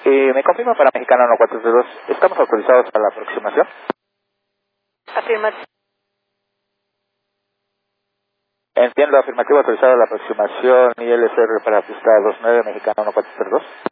Me confirma para Mexicana 1432, ¿estamos autorizados para la aproximación? Afirmativo. Entiendo, afirmativo, autorizado a la aproximación ILSR para pista 29 Mexicana 1432.